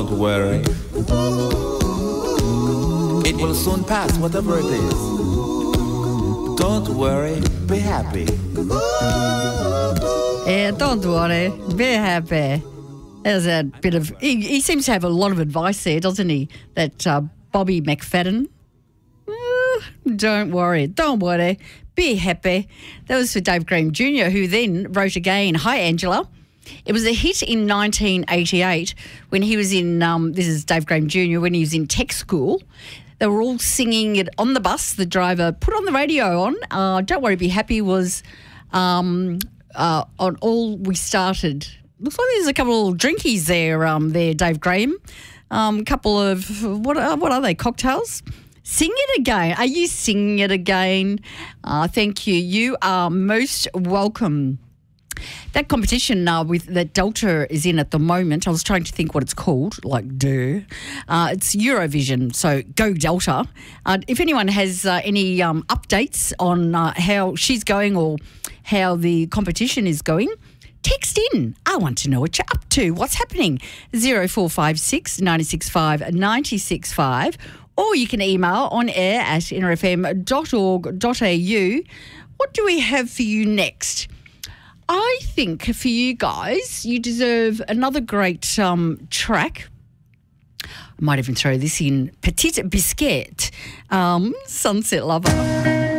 Don't worry. It will soon pass, whatever it is. Don't worry, be happy. Yeah, don't worry, be happy. There's a bit of... He seems to have a lot of advice there, doesn't he? That Bobby McFadden. Don't worry, be happy. That was for Dave Graham Jr., who then wrote again, Hi, Angela. It was a hit in 1988 when he was in, this is Dave Graham Jr., when he was in tech school. They were all singing it on the bus. The driver put on the radio on. Don't worry, be happy was on All We Started. Looks like there's a couple of drinkies there, Dave Graham. Couple of, what are they, cocktails? Sing it again. Are you singing it again? Thank you. You are most welcome. That competition that Delta is in at the moment, I was trying to think what it's called, like duh. It's Eurovision, so go Delta. If anyone has any updates on how she's going or how the competition is going, text in. I want to know what you're up to. What's happening? 0456 965 965. Or you can email on air at nrfm.org.au. What do we have for you next? I think for you guys, you deserve another great track. I might even throw this in. Petite Biscuit, Sunset Lover.